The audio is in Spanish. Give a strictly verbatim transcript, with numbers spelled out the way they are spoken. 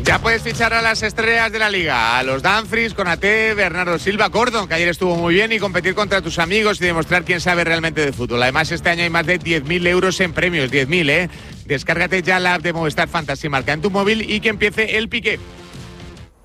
Ya puedes fichar a las estrellas de la Liga, a los Dumfries, Konaté, Bernardo Silva, Gordon, que ayer estuvo muy bien, y competir contra tus amigos y demostrar quién sabe realmente de fútbol. Además, este año hay más de diez mil euros en premios, diez mil, ¿eh? Descárgate ya la app de Movistar Fantasy, marca en tu móvil y que empiece el piqué.